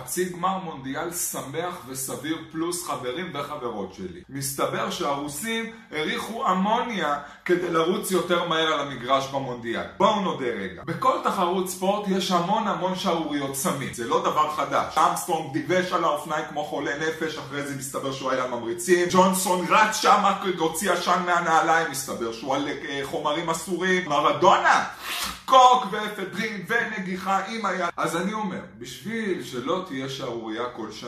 חצי גמר מונדיאל שמח וסביר פלוס חברים וחברות שלי. מסתבר שהרוסים הריחו אמוניה כדי לרוץ יותר מהר על המגרש במונדיאל. בואו נודה רגע. בכל תחרות ספורט יש המון שערוריות סמים. זה לא דבר חדש. אמסטרונג דיבש על האופניים כמו חולה נפש, אחרי זה מסתבר שהוא היה ממריצים. ג'ונסון רץ שם, הוציא עשן מהנעליים, מסתבר שהוא על חומרים אסורים. מרדונה, קוק ואפדרין ונגיחה עם היד. אז אני אומר, בשביל שלא תהיה שערוריה כל שנה,